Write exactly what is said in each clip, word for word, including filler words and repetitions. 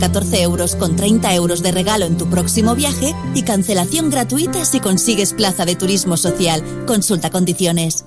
catorce euros con treinta euros de regalo en tu próximo viaje y cancelación gratuita si consigues plaza de turismo social. Consulta condiciones.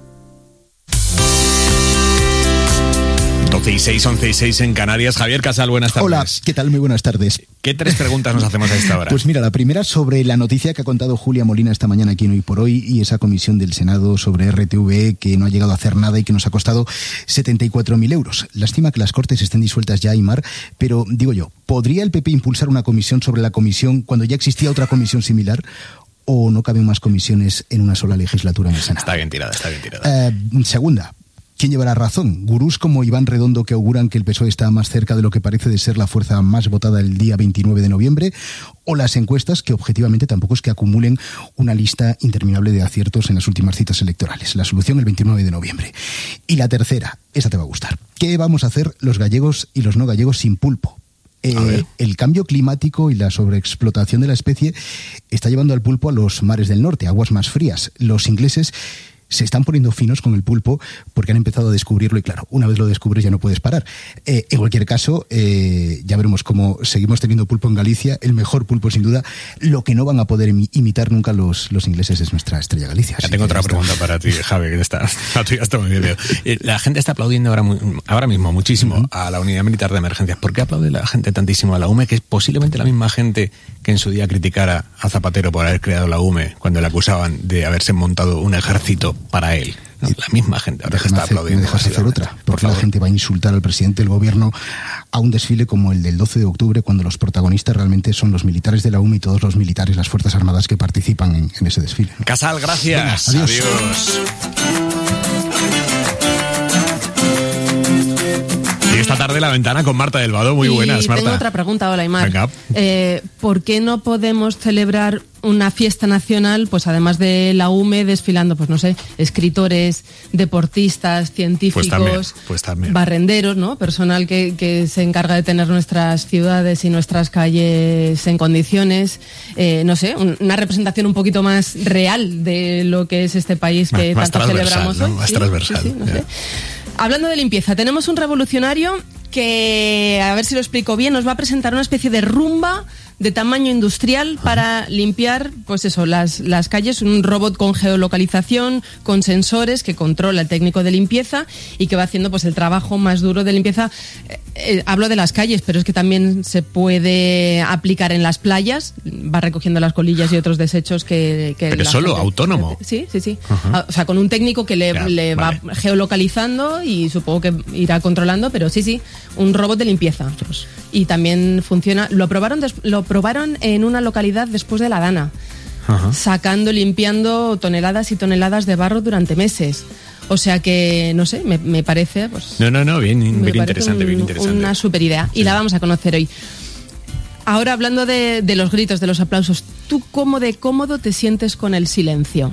doce y seis, once y seis en Canarias. Javier Casal, buenas tardes. Hola, ¿qué tal? Muy buenas tardes. ¿Qué tres preguntas nos hacemos a esta hora? Pues mira, la primera sobre la noticia que ha contado Julia Molina esta mañana aquí en Hoy por Hoy y esa comisión del Senado sobre R T V E que no ha llegado a hacer nada y que nos ha costado setenta y cuatro mil euros. Lástima que las Cortes estén disueltas ya, Aimar, pero digo yo, ¿podría el P P impulsar una comisión sobre la comisión cuando ya existía otra comisión similar? ¿O no caben más comisiones en una sola legislatura en el Senado? Está bien tirada, está bien tirada. Eh, segunda. ¿Quién llevará razón? ¿Gurús como Iván Redondo que auguran que el P S O E está más cerca de lo que parece de ser la fuerza más votada el día veintinueve de noviembre? ¿O las encuestas que objetivamente tampoco es que acumulen una lista interminable de aciertos en las últimas citas electorales? La solución el veintinueve de noviembre. Y la tercera, esa te va a gustar. ¿Qué vamos a hacer los gallegos y los no gallegos sin pulpo? Eh, el cambio climático y la sobreexplotación de la especie está llevando al pulpo a los mares del norte, aguas más frías. Los ingleses se están poniendo finos con el pulpo porque han empezado a descubrirlo y claro, una vez lo descubres ya no puedes parar. Eh, en cualquier caso, eh, ya veremos cómo seguimos teniendo pulpo en Galicia, el mejor pulpo sin duda. Lo que no van a poder imi- imitar nunca los, los ingleses es nuestra estrella Galicia. Ya tengo otra está. pregunta para ti, Javi, que está, está muy bien. La gente está aplaudiendo ahora, muy, ahora mismo muchísimo uh-huh. a la Unidad Militar de Emergencias. ¿Por qué aplaude la gente tantísimo a la U M E? Que es posiblemente la misma gente que en su día criticara a Zapatero por haber creado la U M E cuando le acusaban de haberse montado un ejército para él. No, la misma gente ahora está aplaudiendo. ¿Me dejas hacer otra? Porque Por la gente va a insultar al presidente del gobierno a un desfile como el del doce de octubre, cuando los protagonistas realmente son los militares de la U M E y todos los militares, las Fuerzas Armadas que participan en, en ese desfile. Casal, gracias. Venga, adiós. Adiós. Y esta tarde La Ventana con Marta del Vado. Muy y buenas, Marta. Tengo otra pregunta, hola, Aimar. Venga. Eh, ¿Por qué no podemos celebrar una fiesta nacional, pues además de la U M E, desfilando, pues no sé, escritores, deportistas, científicos, pues también, pues también. barrenderos, ¿no? Personal que, que se encarga de tener nuestras ciudades y nuestras calles en condiciones, eh, no sé, un, una representación un poquito más real de lo que es este país que más, tanto más celebramos ¿no? hoy. Más sí, transversal. Sí, sí, no sé. Hablando de limpieza, tenemos un revolucionario que, a ver si lo explico bien, nos va a presentar una especie de rumba de tamaño industrial para limpiar, pues eso, las, las calles, un robot con geolocalización, con sensores que controla el técnico de limpieza y que va haciendo pues el trabajo más duro de limpieza. Eh, eh, hablo de las calles, pero es que también se puede aplicar en las playas, va recogiendo las colillas y otros desechos que... que pero la solo gente, autónomo. Sí, sí, sí. Uh-huh. O sea, con un técnico que le, ya, le vale. va geolocalizando y supongo que irá controlando, pero sí, sí, un robot de limpieza. Y también funciona, lo probaron, des, lo probaron en una localidad después de la Dana, uh-huh. sacando, limpiando toneladas y toneladas de barro durante meses. O sea que, no sé, me, me parece... Pues, no, no, no, bien, bien interesante, un, bien interesante. Una super idea. Sí. Y la vamos a conocer hoy. Ahora, hablando de, de los gritos, de los aplausos, ¿tú cómo de cómodo te sientes con el silencio?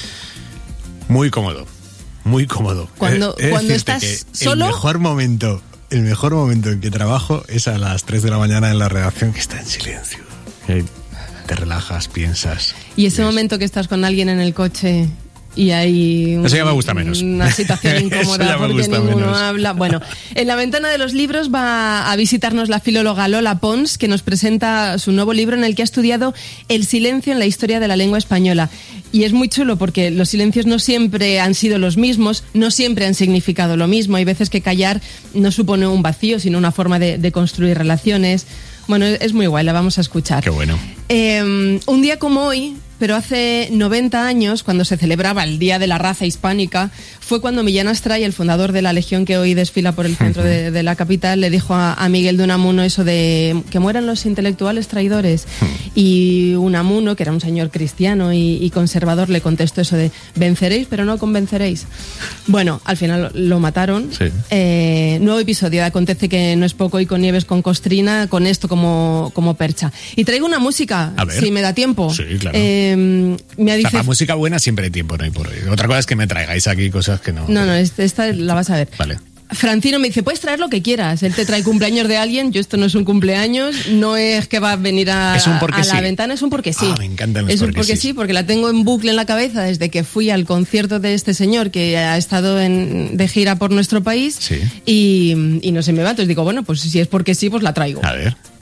Muy cómodo, muy cómodo. Cuando, es, cuando es estás solo... El mejor momento... El mejor momento en que trabajo es a las tres de la mañana en la redacción, que está en silencio. Que te relajas, piensas. Y ese ves. momento que estás con alguien en el coche y hay un, eso ya me gusta menos. Una situación incómoda porque ninguno menos. habla. Bueno, en la ventana de los libros va a visitarnos la filóloga Lola Pons, que nos presenta su nuevo libro en el que ha estudiado el silencio en la historia de la lengua española. Y es muy chulo porque los silencios no siempre han sido los mismos, no siempre han significado lo mismo. Hay veces que callar no supone un vacío, sino una forma de, de construir relaciones. Bueno, es muy guay, la vamos a escuchar. Qué bueno. Eh, un día como hoy, pero hace noventa años, cuando se celebraba el Día de la Raza Hispánica, fue cuando Millán Astray, el fundador de la Legión que hoy desfila por el centro de, de la capital, le dijo a, a Miguel de Unamuno eso de que mueran los intelectuales traidores. Y Unamuno, que era un señor cristiano y, y conservador, le contestó eso de venceréis, pero no convenceréis. Bueno, al final lo mataron. Sí. Eh, nuevo episodio de Acontece que no es poco y con Nieves con Costrina, con esto como, como percha. Y traigo una música, si me da tiempo. Sí, claro. Eh, me dice... La música buena siempre hay tiempo, no hay por hoy. Otra cosa es que me traigáis aquí cosas que no... No, no, esta la vas a ver. Vale. Francino me dice, puedes traer lo que quieras. Él te trae cumpleaños de alguien. Yo, esto no es un cumpleaños, no es que va a venir a, es un porque a sí. la ventana, es un porque sí. Ah, me encantan los Es un porque porque sí. sí, porque la tengo en bucle en la cabeza desde que fui al concierto de este señor que ha estado en, de gira por nuestro país. Sí. Y, y no se me va. Entonces digo, bueno, pues si es porque sí, pues la traigo. A ver.